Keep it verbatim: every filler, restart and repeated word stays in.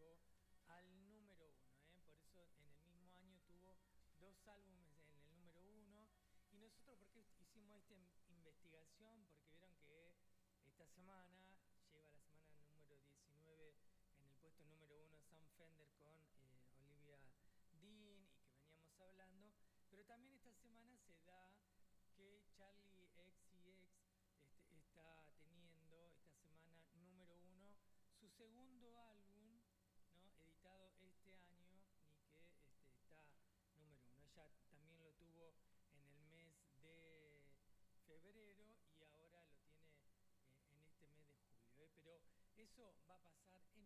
llegó al número uno, ¿eh? Por eso en el mismo año tuvo dos álbumes en el número uno. Y nosotros, ¿por qué hicimos esta investigación? Porque vieron que esta semana lleva la semana número diecinueve en el puesto número uno Sam Fender con eh, Olivia Dean, y que veníamos hablando, pero también esta semana se da que Charlie X C X este, está teniendo esta semana número uno su segundo álbum, ¿no?, editado este año, y que este, está número uno. Ella también lo tuvo en el mes de febrero y ahora lo tiene eh, en este mes de julio, ¿eh? Pero eso va a pasar en